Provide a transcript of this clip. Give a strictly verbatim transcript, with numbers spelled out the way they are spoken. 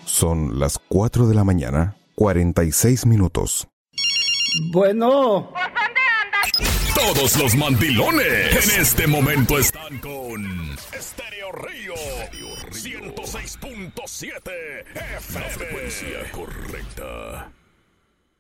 Son las cuatro de la mañana, cuarenta y seis minutos. Bueno. ¿Pues dónde andas? Todos los mandilones en este momento están con Estéreo Río ciento seis punto siete F M. La frecuencia correcta.